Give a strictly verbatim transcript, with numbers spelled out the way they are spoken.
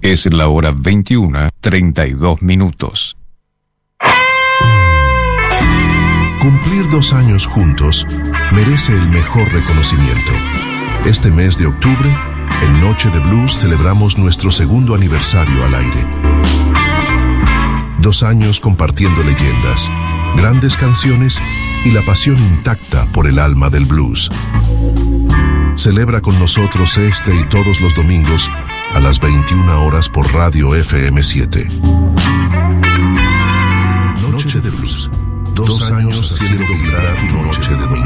Es la hora veintiuna, treinta y dos minutos. Cumplir dos años juntos merece el mejor reconocimiento. Este mes de octubre, en Noche de Blues, celebramos nuestro segundo aniversario al aire. Dos años compartiendo leyendas, grandes canciones y la pasión intacta por el alma del blues. Celebra con nosotros este y todos los domingos a las veintiuna horas por Radio F M siete. Noche de Blues. Dos años haciendo vibrar tu noche de domingo.